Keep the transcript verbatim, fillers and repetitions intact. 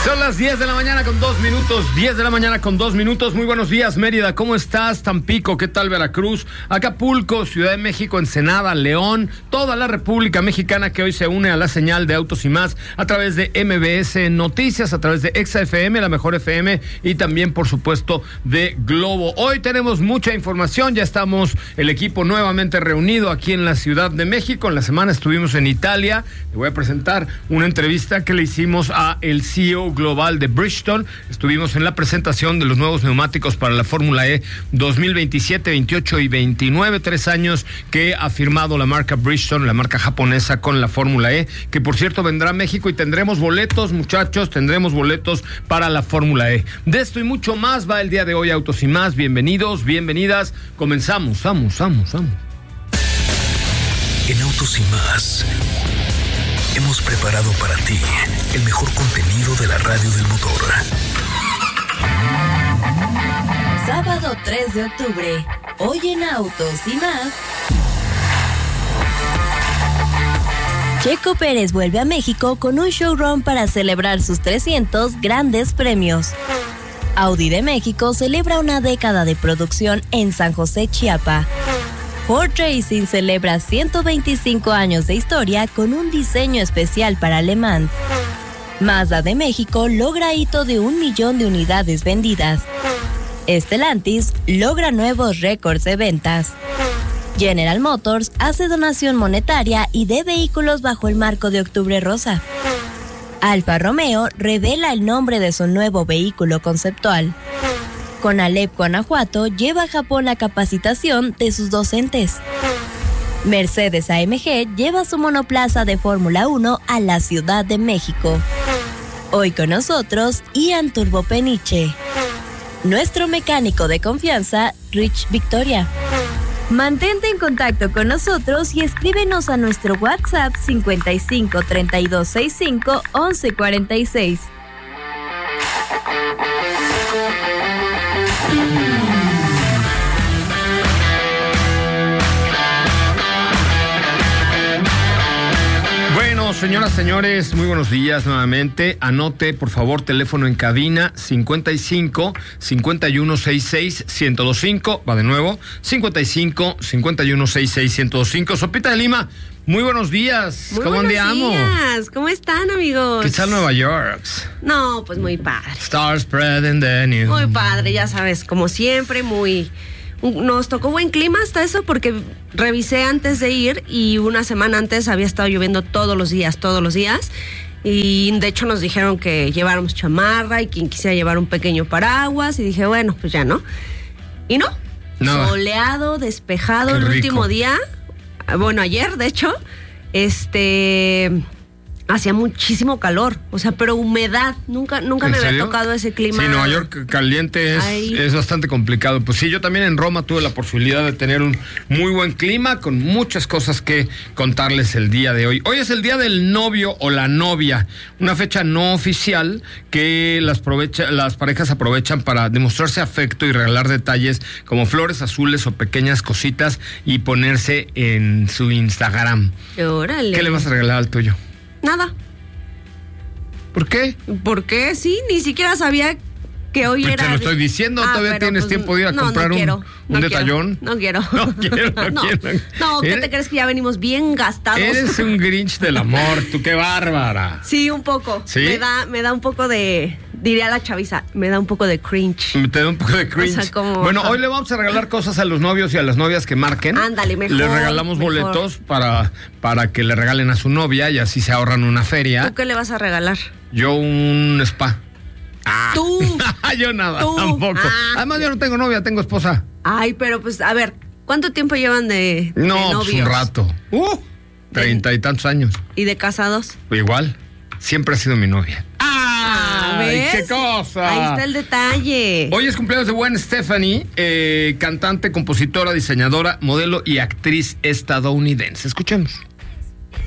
Son las diez de la mañana con dos minutos, diez de la mañana con dos minutos. Muy buenos días, Mérida, ¿cómo estás? Tampico, ¿qué tal Veracruz? Acapulco, Ciudad de México, Ensenada, León, toda la República Mexicana que hoy se une a la señal de Autos y Más a través de M B S Noticias, a través de Exa F M, la mejor F M y también, por supuesto, de Globo. Hoy tenemos mucha información, ya estamos el equipo nuevamente reunido aquí en la Ciudad de México. En la semana estuvimos en Italia. Le voy a presentar una entrevista que le hicimos a el C E O global de Bridgestone. Estuvimos en la presentación de los nuevos neumáticos para la Fórmula E dos mil veintisiete, veintiocho y veintinueve, tres años que ha firmado la marca Bridgestone, la marca japonesa, con la Fórmula E, que por cierto vendrá a México y tendremos boletos, muchachos, tendremos boletos para la Fórmula E. De esto y mucho más va el día de hoy Autos y Más. Bienvenidos, bienvenidas. Comenzamos, vamos, vamos, vamos. En Autos y Más hemos preparado para ti el mejor contenido de la radio del motor. Sábado tres de octubre, hoy en Autos y Más. Checo Pérez vuelve a México con un showrun para celebrar sus trescientos grandes premios. Audi de México celebra una década de producción en San José, Chiapas. Ford Racing celebra ciento veinticinco años de historia con un diseño especial para Le Mans. Mazda de México logra hito de un millón de unidades vendidas. Stellantis logra nuevos récords de ventas. General Motors hace donación monetaria y de vehículos bajo el marco de Octubre Rosa. Alfa Romeo revela el nombre de su nuevo vehículo conceptual. Conalep Guanajuato lleva a Japón la capacitación de sus docentes. Mercedes A M G lleva su monoplaza de Fórmula uno a la Ciudad de México. Hoy con nosotros, Ian Turbo Peniche. Nuestro mecánico de confianza, Rich Victoria. Mantente en contacto con nosotros y escríbenos a nuestro WhatsApp cincuenta y cinco, treinta y dos, sesenta y cinco, once cuarenta y seis. Bueno, señoras, señores, muy buenos días nuevamente. Anote, por favor, teléfono en cabina cincuenta y cinco, cincuenta y uno, sesenta y seis, ciento veinticinco. Va de nuevo, cincuenta y cinco, cincuenta y uno, sesenta y seis, ciento veinticinco. Sopita de Lima, muy buenos días. Muy ¿Cómo buenos andiamo? días. ¿Cómo están, amigos? ¿Qué tal Nueva York? No, pues muy padre. Start spreading the news. Muy padre, ya sabes, como siempre, muy... Nos tocó buen clima hasta eso porque revisé antes de ir y una semana antes había estado lloviendo todos los días, todos los días. Y de hecho nos dijeron que lleváramos chamarra y quien quisiera llevar un pequeño paraguas. Y dije, bueno, pues ya no. Y no, Nada. Soleado, despejado. Qué el rico. último día, bueno, ayer de hecho, este... hacía muchísimo calor, o sea, pero humedad. Nunca, nunca ¿En me había serio? tocado ese clima. Sí, Nueva York caliente es, Ay. es bastante complicado. Pues sí, yo también en Roma tuve la posibilidad de tener un muy buen clima con muchas cosas que contarles el día de hoy. Hoy es el día del novio o la novia, una fecha no oficial que las, aprovecha, las parejas aprovechan para demostrarse afecto y regalar detalles como flores azules o pequeñas cositas y ponerse en su Instagram. Órale. ¿Qué le vas a regalar al tuyo? Nada. ¿Por qué? ¿Por qué? Sí, ni siquiera sabía que hoy Pues era... te lo estoy diciendo, Ah, todavía pero tienes pues, tiempo de ir a no, comprar no un, quiero, un no detallón. Quiero, no quiero. No quiero, no, no, quiero. no, ¿qué Eres- te crees que ya venimos bien gastados? Eres un Grinch del amor, tú qué bárbara. Sí, un poco. ¿Sí? Me da, me da un poco de... Diría la chaviza, me da un poco de cringe. Te da un poco de cringe. O sea, como- bueno, hoy le vamos a regalar cosas a los novios y a las novias que marquen. Ándale, mejor, Les regalamos mejor. boletos para, para que le regalen a su novia y así se ahorran una feria. ¿Tú qué le vas a regalar? Yo un spa. Ah. Tú. Yo nada, Tú. tampoco. Ah. Además, yo no tengo novia, tengo esposa. Ay, pero pues, a ver, ¿cuánto tiempo llevan de, de No, novios? pues un rato. Uh, treinta y tantos años. ¿Y de casados? Igual, siempre ha sido mi novia. Ah, ¡Ay, ¿ves? qué cosa! Ahí está el detalle. Hoy es cumpleaños de Gwen Stefani, eh, cantante, compositora, diseñadora, modelo y actriz estadounidense. Escuchemos.